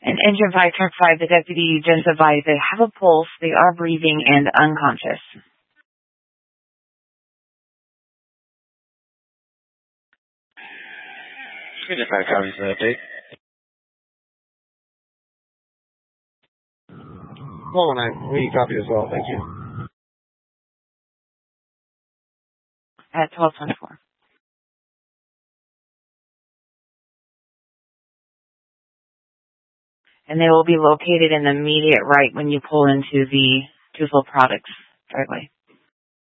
And engine 5, turn 5, the deputy just advised they have a pulse, they are breathing and unconscious. Engine 5 copies the update. Hold on, we copy as well, thank you. At 12:24. And they will be located in the immediate right when you pull into the Twofold Products driveway.